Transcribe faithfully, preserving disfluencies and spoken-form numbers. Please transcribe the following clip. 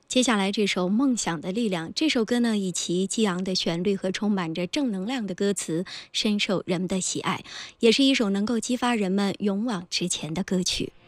接下来这首《梦想的力量》，这首歌呢，以其激昂的旋律和充满着正能量的歌词，深受人们的喜爱，也是一首能够激发人们勇往直前的歌曲。